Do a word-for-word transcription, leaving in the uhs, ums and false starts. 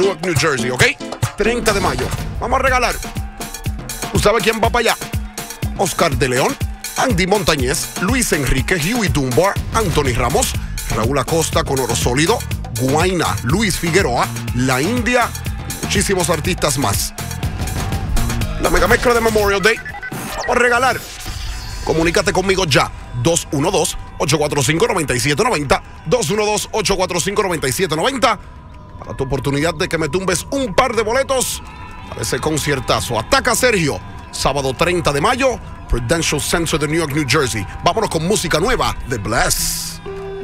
Newark, New Jersey, ¿ok? treinta de mayo. Vamos a regalar. ¿Tú sabes quién va para allá? Oscar de León, Andy Montañez, Luis Enrique, Huey Dunbar, Anthony Ramos, Raúl Acosta con Oro Sólido, Guaina, Luis Figueroa, La India, muchísimos artistas más. La mega mezcla de Memorial Day. Vamos a regalar. Comunícate conmigo ya. dos uno dos, ocho cuatro cinco, nueve siete nueve cero. dos uno dos, ocho cuatro cinco, nueve siete nueve cero. Para tu oportunidad de que me tumbes un par de boletos para ese conciertazo. Ataca Sergio. Sábado treinta de mayo. Prudential Center de New York, New Jersey. Vámonos con música nueva de Bless.